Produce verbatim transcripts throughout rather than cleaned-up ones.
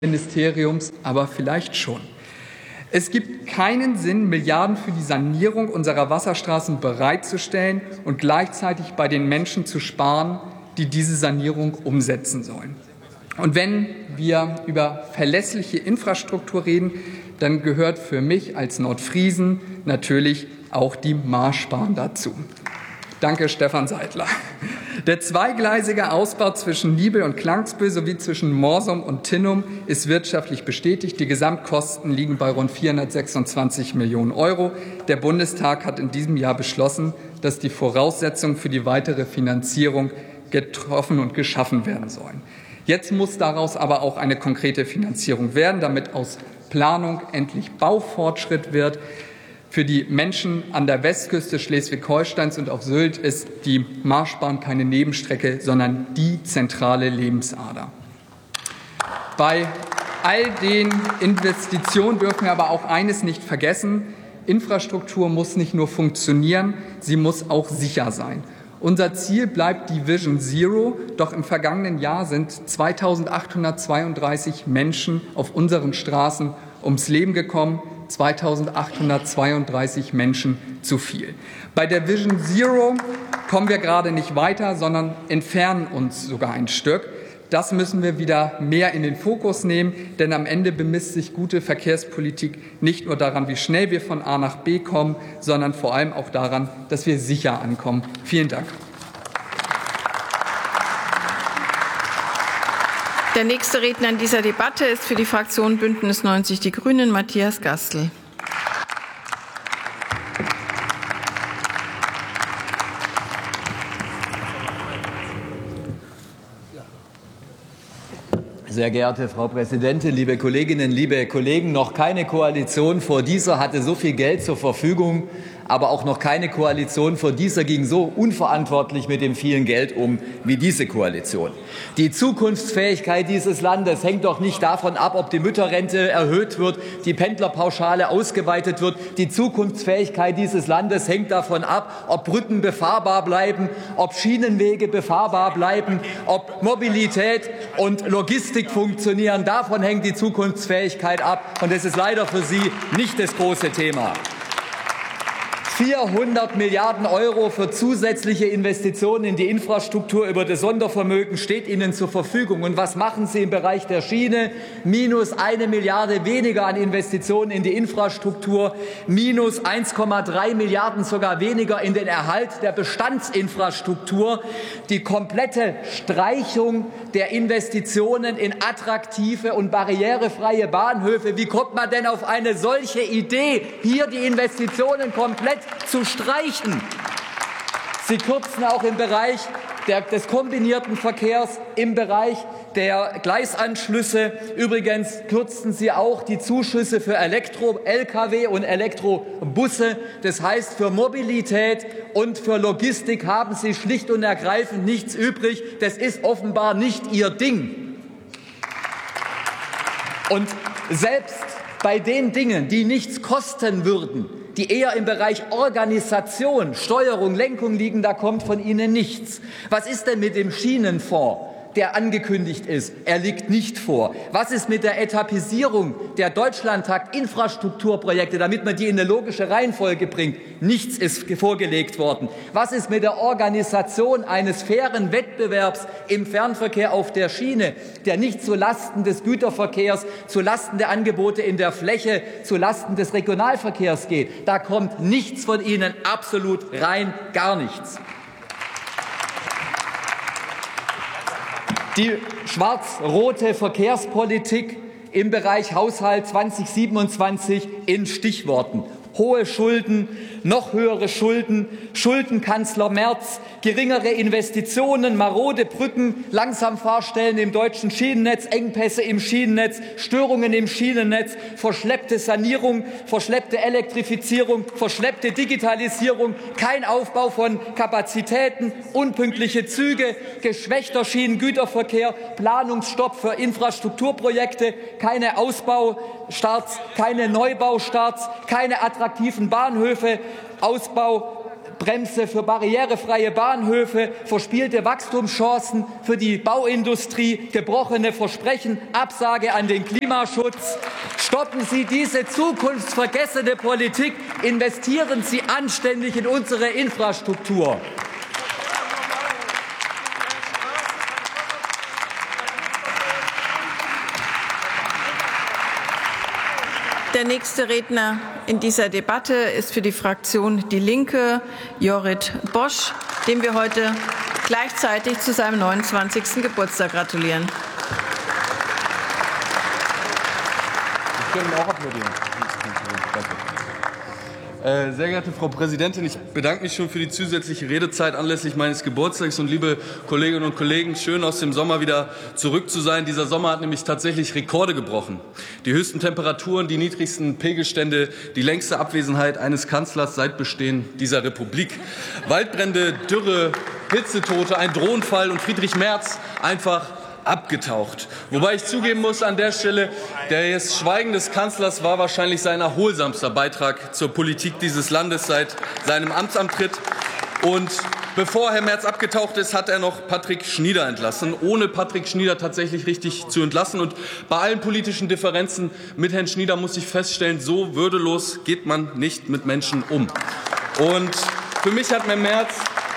Ministeriums aber vielleicht schon. Es gibt keinen Sinn, Milliarden für die Sanierung unserer Wasserstraßen bereitzustellen und gleichzeitig bei den Menschen zu sparen, die diese Sanierung umsetzen sollen. Und wenn wir über verlässliche Infrastruktur reden, dann gehört für mich als Nordfriesen natürlich auch die Marschbahn dazu. Danke, Stefan Seidler. Der zweigleisige Ausbau zwischen Niebel und Klangsbühl sowie zwischen Morsum und Tinnum ist wirtschaftlich bestätigt. Die Gesamtkosten liegen bei rund vierhundertsechsundzwanzig Millionen Euro. Der Bundestag hat in diesem Jahr beschlossen, dass die Voraussetzungen für die weitere Finanzierung getroffen und geschaffen werden sollen. Jetzt muss daraus aber auch eine konkrete Finanzierung werden, damit aus Planung endlich Baufortschritt wird. Für die Menschen an der Westküste Schleswig-Holsteins und auf Sylt ist die Marschbahn keine Nebenstrecke, sondern die zentrale Lebensader. Bei all den Investitionen dürfen wir aber auch eines nicht vergessen. Infrastruktur muss nicht nur funktionieren, sie muss auch sicher sein. Unser Ziel bleibt die Vision Zero, doch im vergangenen Jahr sind zweitausendachthundertzweiunddreißig Menschen auf unseren Straßen ums Leben gekommen. zweitausendachthundertzweiunddreißig Menschen zu viel. Bei der Vision Zero kommen wir gerade nicht weiter, sondern entfernen uns sogar ein Stück. Das müssen wir wieder mehr in den Fokus nehmen, denn am Ende bemisst sich gute Verkehrspolitik nicht nur daran, wie schnell wir von A nach B kommen, sondern vor allem auch daran, dass wir sicher ankommen. Vielen Dank. Der nächste Redner in dieser Debatte ist für die Fraktion Bündnis neunzig Die Grünen Matthias Gastl. Sehr geehrte Frau Präsidentin, liebe Kolleginnen, liebe Kollegen! Noch keine Koalition vor dieser hatte so viel Geld zur Verfügung, aber auch noch keine Koalition vor dieser ging so unverantwortlich mit dem vielen Geld um wie diese Koalition. Die Zukunftsfähigkeit dieses Landes hängt doch nicht davon ab, ob die Mütterrente erhöht wird, die Pendlerpauschale ausgeweitet wird. Die Zukunftsfähigkeit dieses Landes hängt davon ab, ob Brücken befahrbar bleiben, ob Schienenwege befahrbar bleiben, ob Mobilität und Logistik funktionieren. Davon hängt die Zukunftsfähigkeit ab. Und das ist leider für Sie nicht das große Thema. vierhundert Milliarden Euro für zusätzliche Investitionen in die Infrastruktur über das Sondervermögen steht Ihnen zur Verfügung. Und was machen Sie im Bereich der Schiene? Minus eine Milliarde weniger an Investitionen in die Infrastruktur, minus eins Komma drei Milliarden sogar weniger in den Erhalt der Bestandsinfrastruktur, die komplette Streichung der Investitionen in attraktive und barrierefreie Bahnhöfe. Wie kommt man denn auf eine solche Idee, hier die Investitionen komplett zu streichen? Sie kürzen auch im Bereich der, des kombinierten Verkehrs, im Bereich der Gleisanschlüsse. Übrigens kürzen Sie auch die Zuschüsse für Elektro-L K W und Elektrobusse. Das heißt, für Mobilität und für Logistik haben Sie schlicht und ergreifend nichts übrig. Das ist offenbar nicht Ihr Ding. Und selbst bei den Dingen, die nichts kosten würden, die eher im Bereich Organisation, Steuerung, Lenkung liegen, da kommt von Ihnen nichts. Was ist denn mit dem Schienenfonds, der angekündigt ist? Er liegt nicht vor. Was ist mit der Etapisierung der Deutschlandtakt-Infrastrukturprojekte, damit man die in eine logische Reihenfolge bringt? Nichts ist vorgelegt worden. Was ist mit der Organisation eines fairen Wettbewerbs im Fernverkehr auf der Schiene, der nicht zulasten des Güterverkehrs, zulasten der Angebote in der Fläche, zulasten des Regionalverkehrs geht? Da kommt nichts von Ihnen, absolut rein gar nichts. Die schwarz-rote Verkehrspolitik im Bereich Haushalt zweitausendsiebenundzwanzig in Stichworten: hohe Schulden, noch höhere Schulden, Schuldenkanzler Merz, geringere Investitionen, marode Brücken, Langsamfahrstellen im deutschen Schienennetz, Engpässe im Schienennetz, Störungen im Schienennetz, verschleppte Sanierung, verschleppte Elektrifizierung, verschleppte Digitalisierung, kein Aufbau von Kapazitäten, unpünktliche Züge, geschwächter Schienengüterverkehr, Planungsstopp für Infrastrukturprojekte, keine Ausbaustarts, keine Neubausstarts, keine attraktiven Bahnhöfe, Ausbau Bremse für barrierefreie Bahnhöfe, verspielte Wachstumschancen für die Bauindustrie, gebrochene Versprechen, Absage an den Klimaschutz. Stoppen Sie diese zukunftsvergessene Politik, investieren Sie anständig in unsere Infrastruktur. Der nächste Redner in dieser Debatte ist für die Fraktion Die Linke Jorrit Bosch, dem wir heute gleichzeitig zu seinem neunundzwanzigsten Geburtstag gratulieren. Sie können auch applaudieren. Äh, sehr geehrte Frau Präsidentin, ich bedanke mich schon für die zusätzliche Redezeit anlässlich meines Geburtstags. Und liebe Kolleginnen und Kollegen, schön aus dem Sommer wieder zurück zu sein. Dieser Sommer hat nämlich tatsächlich Rekorde gebrochen. Die höchsten Temperaturen, die niedrigsten Pegelstände, die längste Abwesenheit eines Kanzlers seit Bestehen dieser Republik. Waldbrände, Dürre, Hitzetote, ein Drohnenfall und Friedrich Merz einfach abgetaucht. Wobei ich zugeben muss an der Stelle, das Schweigen des Kanzlers war wahrscheinlich sein erholsamster Beitrag zur Politik dieses Landes seit seinem Amtsantritt. Und bevor Herr Merz abgetaucht ist, hat er noch Patrick Schnieder entlassen, ohne Patrick Schnieder tatsächlich richtig zu entlassen. Und bei allen politischen Differenzen mit Herrn Schnieder muss ich feststellen, so würdelos geht man nicht mit Menschen um. Und für mich hat Herr Merz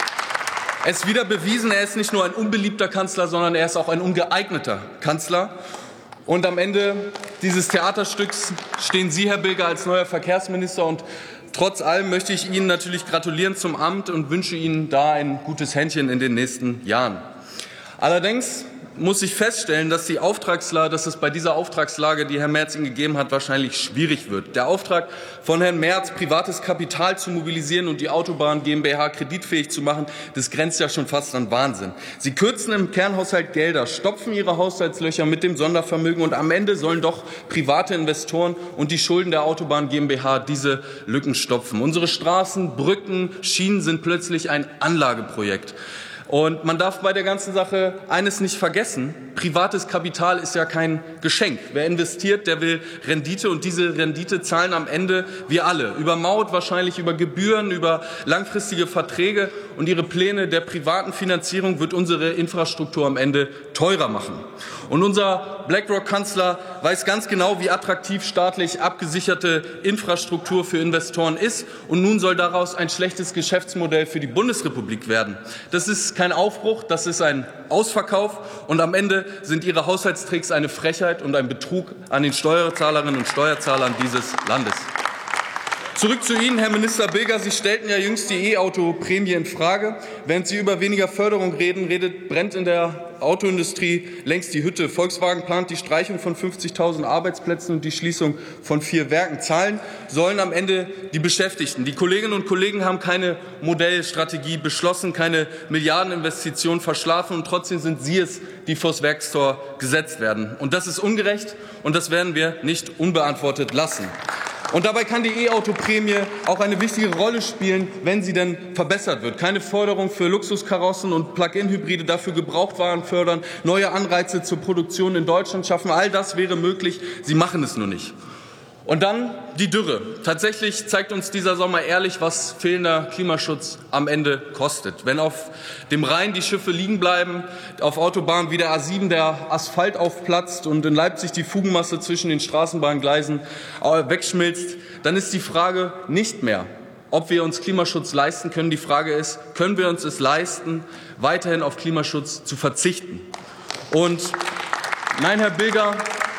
es wieder bewiesen, er ist nicht nur ein unbeliebter Kanzler, sondern er ist auch ein ungeeigneter Kanzler. Und am Ende dieses Theaterstücks stehen Sie, Herr Bilger, als neuer Verkehrsminister. Und trotz allem möchte ich Ihnen natürlich gratulieren zum Amt und wünsche Ihnen da ein gutes Händchen in den nächsten Jahren. Allerdings muss ich feststellen, dass, die Auftragslage, dass es bei dieser Auftragslage, die Herr Merz Ihnen gegeben hat, wahrscheinlich schwierig wird. Der Auftrag von Herrn Merz, privates Kapital zu mobilisieren und die Autobahn GmbH kreditfähig zu machen, das grenzt ja schon fast an Wahnsinn. Sie kürzen im Kernhaushalt Gelder, stopfen ihre Haushaltslöcher mit dem Sondervermögen und am Ende sollen doch private Investoren und die Schulden der Autobahn GmbH diese Lücken stopfen. Unsere Straßen, Brücken, Schienen sind plötzlich ein Anlageprojekt. Und man darf bei der ganzen Sache eines nicht vergessen. Privates Kapital ist ja kein Geschenk. Wer investiert, der will Rendite. Und diese Rendite zahlen am Ende wir alle. Über Maut, wahrscheinlich über Gebühren, über langfristige Verträge. Und Ihre Pläne der privaten Finanzierung wird unsere Infrastruktur am Ende teurer machen. Und unser BlackRock-Kanzler weiß ganz genau, wie attraktiv staatlich abgesicherte Infrastruktur für Investoren ist. Und nun soll daraus ein schlechtes Geschäftsmodell für die Bundesrepublik werden. Das ist kein Aufbruch, das ist ein Ausverkauf. Und am Ende sind Ihre Haushaltstricks eine Frechheit und ein Betrug an den Steuerzahlerinnen und Steuerzahlern dieses Landes. Zurück zu Ihnen, Herr Minister Bilger. Sie stellten ja jüngst die E-Auto-Prämie in Frage. Während Sie über weniger Förderung reden, redet, brennt in der Autoindustrie längst die Hütte. Volkswagen plant die Streichung von fünfzigtausend Arbeitsplätzen und die Schließung von vier Werken. Zahlen sollen am Ende die Beschäftigten. Die Kolleginnen und Kollegen haben keine Modellstrategie beschlossen, keine Milliardeninvestitionen verschlafen und trotzdem sind Sie es, die vors Werkstor gesetzt werden. Und das ist ungerecht und das werden wir nicht unbeantwortet lassen. Und dabei kann die E-Auto-Prämie auch eine wichtige Rolle spielen, wenn sie denn verbessert wird. Keine Förderung für Luxuskarossen und Plug-in-Hybride, dafür Gebrauchtwaren fördern, neue Anreize zur Produktion in Deutschland schaffen. All das wäre möglich, Sie machen es nur nicht. Und dann die Dürre. Tatsächlich zeigt uns dieser Sommer ehrlich, was fehlender Klimaschutz am Ende kostet. Wenn auf dem Rhein die Schiffe liegen bleiben, auf Autobahnen wie der A sieben der Asphalt aufplatzt und in Leipzig die Fugenmasse zwischen den Straßenbahngleisen wegschmilzt, dann ist die Frage nicht mehr, ob wir uns Klimaschutz leisten können. Die Frage ist, können wir uns es leisten, weiterhin auf Klimaschutz zu verzichten? Und nein, Herr Bilger,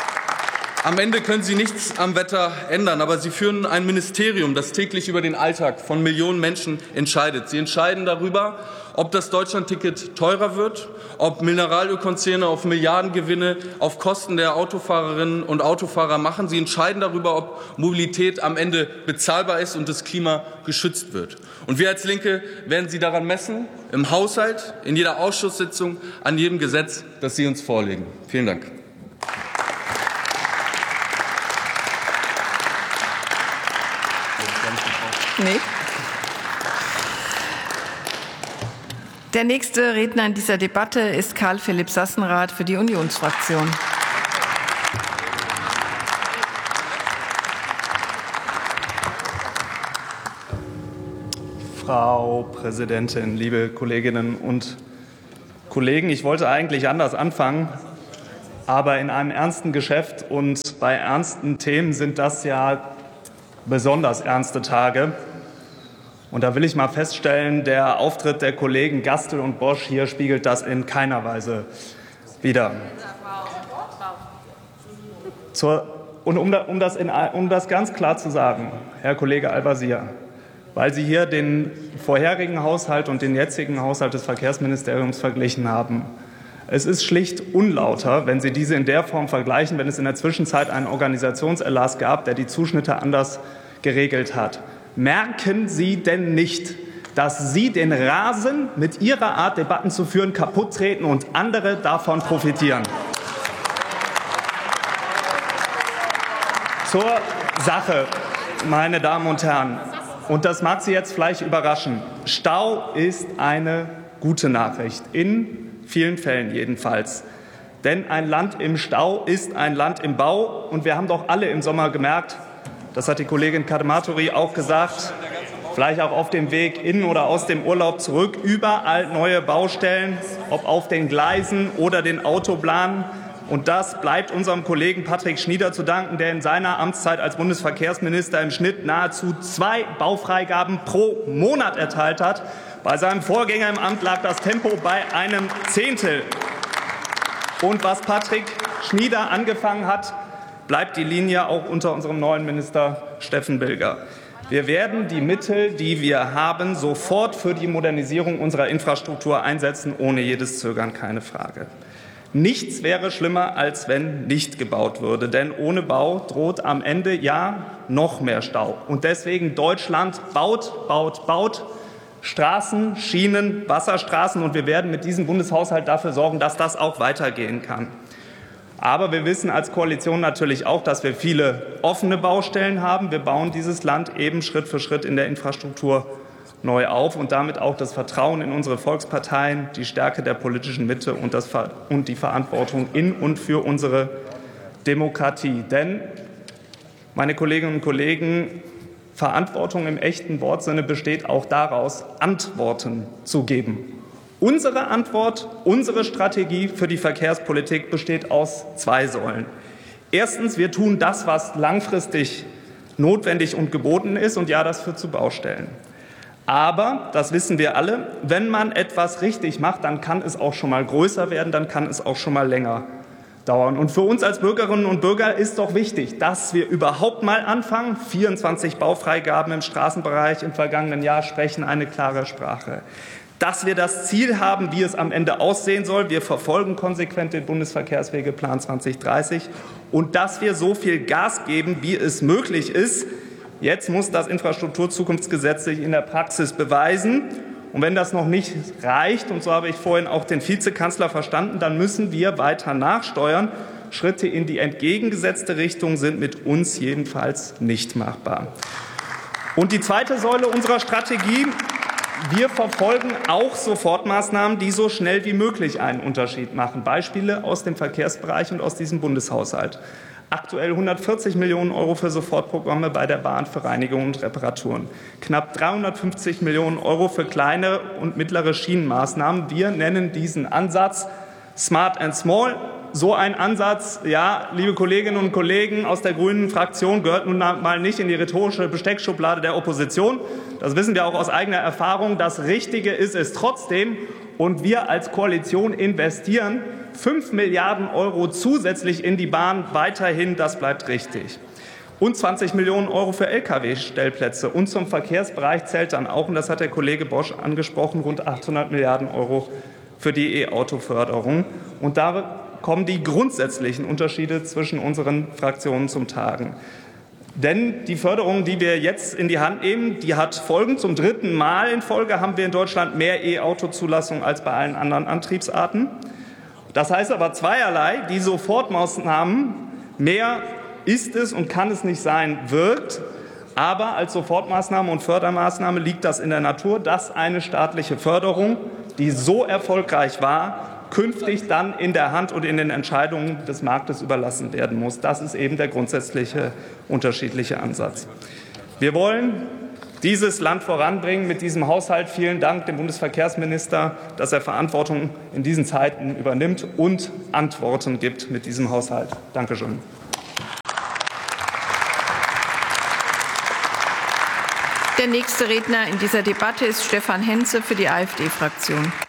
am Ende können Sie nichts am Wetter ändern, aber Sie führen ein Ministerium, das täglich über den Alltag von Millionen Menschen entscheidet. Sie entscheiden darüber, ob das Deutschlandticket teurer wird, ob Mineralölkonzerne auf Milliardengewinne auf Kosten der Autofahrerinnen und Autofahrer machen. Sie entscheiden darüber, ob Mobilität am Ende bezahlbar ist und das Klima geschützt wird. Und wir als Linke werden Sie daran messen, im Haushalt, in jeder Ausschusssitzung, an jedem Gesetz, das Sie uns vorlegen. Vielen Dank. Nee. Der nächste Redner in dieser Debatte ist Karl Philipp Sassenrath für die Unionsfraktion. Frau Präsidentin, liebe Kolleginnen und Kollegen! Ich wollte eigentlich anders anfangen, aber in einem ernsten Geschäft und bei ernsten Themen sind das ja besonders ernste Tage. Und da will ich mal feststellen, der Auftritt der Kollegen Gastel und Bosch hier spiegelt das in keiner Weise wider. Zur, und um, um, das in, um das ganz klar zu sagen, Herr Kollege Al-Wazir, weil Sie hier den vorherigen Haushalt und den jetzigen Haushalt des Verkehrsministeriums verglichen haben. Es ist schlicht unlauter, wenn Sie diese in der Form vergleichen, wenn es in der Zwischenzeit einen Organisationserlass gab, der die Zuschnitte anders geregelt hat. Merken Sie denn nicht, dass Sie den Rasen mit Ihrer Art, Debatten zu führen, kaputt treten und andere davon profitieren? Zur Sache, meine Damen und Herren. Und das mag Sie jetzt vielleicht überraschen. Stau ist eine gute Nachricht, in vielen Fällen jedenfalls. Denn ein Land im Stau ist ein Land im Bau. Und wir haben doch alle im Sommer gemerkt, das hat die Kollegin Kadematori auch gesagt, vielleicht auch auf dem Weg in oder aus dem Urlaub zurück, überall neue Baustellen, ob auf den Gleisen oder den Autobahnen. Und das bleibt unserem Kollegen Patrick Schnieder zu danken, der in seiner Amtszeit als Bundesverkehrsminister im Schnitt nahezu zwei Baufreigaben pro Monat erteilt hat. Bei seinem Vorgänger im Amt lag das Tempo bei einem Zehntel. Und was Patrick Schnieder angefangen hat, bleibt die Linie auch unter unserem neuen Minister Steffen Bilger. Wir werden die Mittel, die wir haben, sofort für die Modernisierung unserer Infrastruktur einsetzen, ohne jedes Zögern, keine Frage. Nichts wäre schlimmer, als wenn nicht gebaut würde. Denn ohne Bau droht am Ende ja noch mehr Stau. Und deswegen Deutschland baut, baut, baut Straßen, Schienen, Wasserstraßen. Und wir werden mit diesem Bundeshaushalt dafür sorgen, dass das auch weitergehen kann. Aber wir wissen als Koalition natürlich auch, dass wir viele offene Baustellen haben. Wir bauen dieses Land eben Schritt für Schritt in der Infrastruktur neu auf und damit auch das Vertrauen in unsere Volksparteien, die Stärke der politischen Mitte und, das, und die Verantwortung in und für unsere Demokratie. Denn, meine Kolleginnen und Kollegen, Verantwortung im echten Wortsinne besteht auch daraus, Antworten zu geben. Unsere Antwort, unsere Strategie für die Verkehrspolitik besteht aus zwei Säulen. Erstens, wir tun das, was langfristig notwendig und geboten ist, und ja, das führt zu Baustellen. Aber, das wissen wir alle, wenn man etwas richtig macht, dann kann es auch schon mal größer werden, dann kann es auch schon mal länger dauern. Und für uns als Bürgerinnen und Bürger ist doch wichtig, dass wir überhaupt mal anfangen. vierundzwanzig Baufreigaben im Straßenbereich im vergangenen Jahr sprechen eine klare Sprache. Dass wir das Ziel haben, wie es am Ende aussehen soll. Wir verfolgen konsequent den Bundesverkehrswegeplan zwanzig dreißig. Und dass wir so viel Gas geben, wie es möglich ist. Jetzt muss das Infrastrukturzukunftsgesetz sich in der Praxis beweisen. Und wenn das noch nicht reicht, und so habe ich vorhin auch den Vizekanzler verstanden, dann müssen wir weiter nachsteuern. Schritte in die entgegengesetzte Richtung sind mit uns jedenfalls nicht machbar. Und die zweite Säule unserer Strategie: Wir verfolgen auch Sofortmaßnahmen, die so schnell wie möglich einen Unterschied machen. Beispiele aus dem Verkehrsbereich und aus diesem Bundeshaushalt. Aktuell hundertvierzig Millionen Euro für Sofortprogramme bei der Bahn für Reinigung und Reparaturen. Knapp dreihundertfünfzig Millionen Euro für kleine und mittlere Schienenmaßnahmen. Wir nennen diesen Ansatz Smart and Small. So ein Ansatz, ja, liebe Kolleginnen und Kollegen aus der Grünen Fraktion, gehört nun mal nicht in die rhetorische Besteckschublade der Opposition. Das wissen wir auch aus eigener Erfahrung. Das Richtige ist es trotzdem. Und wir als Koalition investieren fünf Milliarden Euro zusätzlich in die Bahn weiterhin. Das bleibt richtig. Und zwanzig Millionen Euro für L K W-Stellplätze. Und zum Verkehrsbereich zählt dann auch, und das hat der Kollege Bosch angesprochen, rund achthundert Milliarden Euro für die E-Auto-Förderung. Und da kommen die grundsätzlichen Unterschiede zwischen unseren Fraktionen zum Tragen. Denn die Förderung, die wir jetzt in die Hand nehmen, die hat Folgen. Zum dritten Mal in Folge haben wir in Deutschland mehr E-Auto-Zulassung als bei allen anderen Antriebsarten. Das heißt aber zweierlei: Die Sofortmaßnahmen, mehr ist es und kann es nicht sein, wirkt. Aber als Sofortmaßnahme und Fördermaßnahme liegt das in der Natur, dass eine staatliche Förderung, die so erfolgreich war, künftig dann in der Hand und in den Entscheidungen des Marktes überlassen werden muss. Das ist eben der grundsätzliche unterschiedliche Ansatz. Wir wollen dieses Land voranbringen mit diesem Haushalt. Vielen Dank dem Bundesverkehrsminister, dass er Verantwortung in diesen Zeiten übernimmt und Antworten gibt mit diesem Haushalt. Dankeschön. Der nächste Redner in dieser Debatte ist Stefan Henze für die AfD-Fraktion.